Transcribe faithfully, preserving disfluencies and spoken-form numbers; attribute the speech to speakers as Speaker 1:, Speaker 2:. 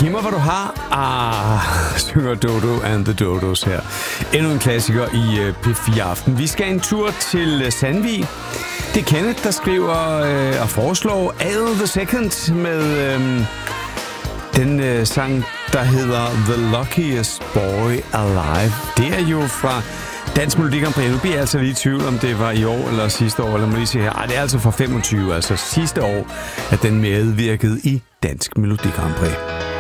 Speaker 1: Giv mig, hvad du har. Ah, synger Dodo and the Dodos her. Endnu en klassiker i P fire Aften. Vi skal en tur til Sandvig. Det er Kenneth, der skriver øh, og foreslår Adele the Second med øh, den øh, sang, der hedder The Luckiest Boy Alive. Det er jo fra Dansk Melodi Grand Prix. Nu bliver jeg altså lige i tvivl, om det var i år eller sidste år. Eller må lige se her. Ej, det er altså fra femogtyve, altså sidste år, at den medvirkede i Dansk Melodi Grand Prix.